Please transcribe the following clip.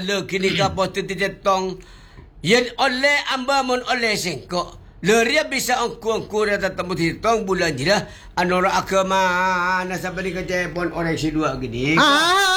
le kini kapal tu tong yen oleh amba mon oleh sengkok leria bisa angku dia tetamu tong bulan jilah anora agama nasa beri kerja pon orang si dua gini